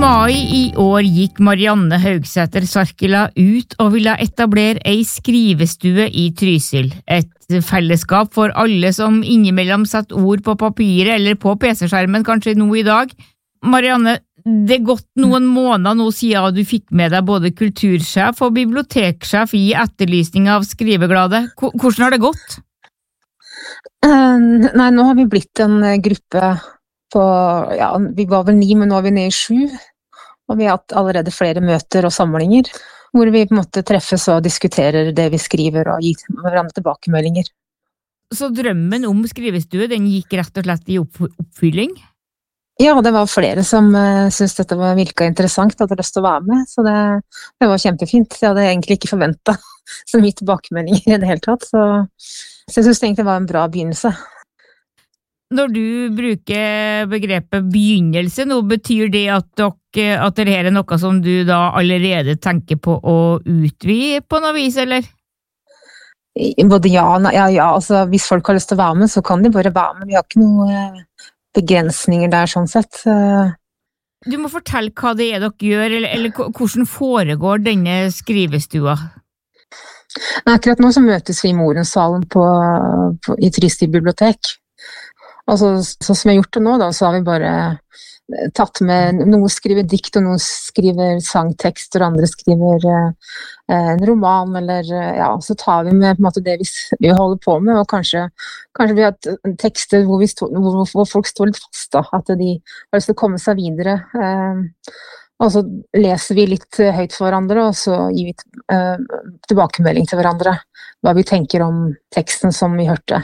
mai i år gikk Marianne Haugsæter Sarkila ut og ville etablere ei skrivestue i Trysil, et fellesskap for alle som innimellom setter ord på papiret eller på PC-skjermen kanskje nå i dag. Marianne, det gått noen måneder nå siden du fikk med deg både kultursjef og biblioteksjef i etterlysning av skriveglade. Hvordan har det gått? Nei, nå har vi blitt en gruppe på, ja, vi var vel 9, men nå er vi nede i 7, og vi har hatt allerede flere møter og samlinger, hvor vi på en måte treffes og diskuterer det vi skriver og gir hverandre tilbakemeldinger. Så drømmen om skrivestue, den gikk rett og slett i oppfylling? Ja, det var flere som syntes dette virket interessant, hadde lyst til å være med, så det var kjempefint. Jeg hadde egentlig ikke forventet så mye tilbakemeldinger i det hele tatt, så jeg synes det egentlig var en bra begynnelse. Når du bruker begrepet begynnelse, nå betyr det at det her er noe som du da allerede tenker på å utvide på noe vis, eller? Både ja, altså hvis folk har lyst til å være med, så kan de bare være med. Vi har ikke noen begrensninger der sånn sett. Du må fortelle hva det er dere gjør, eller hvordan foregår denne skrivestua? Akkurat nå så møtes vi i Morensalen i Trysil bibliotek. Altså, sånn som vi har gjort det nå da, så har vi bare tatt med, noen skriver dikt og noen skriver sangtekster, og andre skriver en roman, eller ja, så tar vi med på en måte det vi holder på med, og kanskje vi har tekster hvor folk står litt fast da, at de har lyst til å komme seg videre, og så leser vi litt høyt for hverandre, og så gir vi tilbakemelding til hverandre, hva vi tenker om teksten som vi hørte.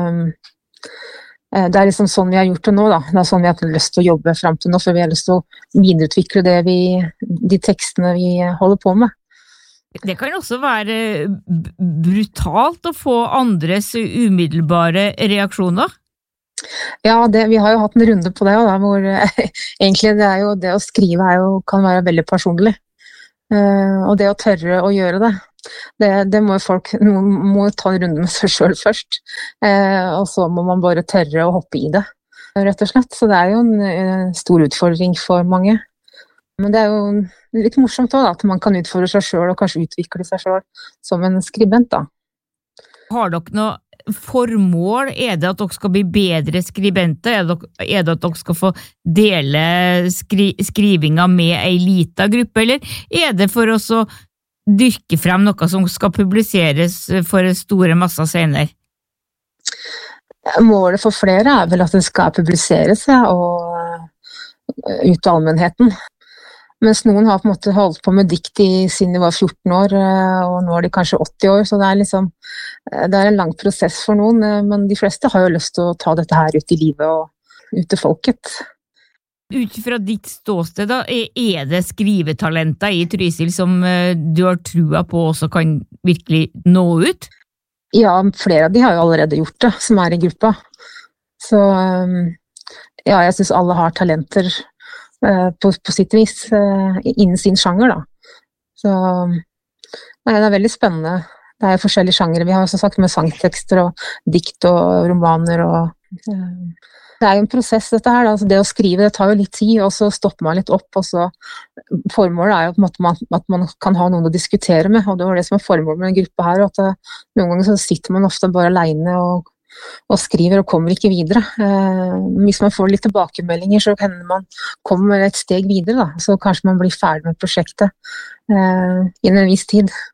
Det er liksom sånn vi har gjort det nå da, det er sånn vi har lyst til å jobbe frem til nå, for vi har lyst til å videreutvikle de tekstene vi holder på med. Det kan også være brutalt å få andres umiddelbare reaksjoner. Ja, vi har jo hatt en runde på det, da, hvor egentlig det å skrive kan være veldig personlig, og det å tørre å gjøre det. Det må folk må ta en runde med seg selv først, og så må man bare tørre å hoppe i det, rett og slett. Så det er jo en stor utfordring for mange. Men det er jo litt morsomt også, da, at man kan utfordre seg selv og kanskje utvikle seg selv som en skribent. Da. Har dere noe formål? Er det at dere skal bli bedre skribenter? Er det at dere skal få dele skrivinga med en liten gruppe? Eller er det for oss å dyrke frem noe som skal publiseres for store masser senere? Målet for flere er vel at det skal publiseres og ut til allmennheten. Mens noen har på en måte holdt på med dikt siden de var 14 år, og nå er de kanskje 80 år, så det er en lang prosess for noen, men de fleste har jo lyst til å ta dette her ut i livet og ut til folket. Ut fra ditt ståsted da, er det skrivetalenter i Trysil som du har trua på også kan virkelig nå ut? Ja, flere av de har jo allerede gjort det, som er i gruppa. Så ja, jeg synes alle har talenter på sitt vis innen sin sjanger da. Så nei, det er veldig spennende. Det er forskjellige sjangere. Vi har også sagt med sangtekster og dikt og romaner og det er jo en prosess dette her, altså det å skrive, det tar jo litt tid, og så stopper man litt opp, og så formålet er jo på en måte at man kan ha noen å diskutere med, og det var det som er formålet med en gruppe her, og at noen ganger så sitter man ofte bare alene og skriver og kommer ikke videre. Hvis man får litt tilbakemeldinger, så hender man kommer et steg videre, da, så kanskje man blir ferdig med prosjektet innen en viss tid.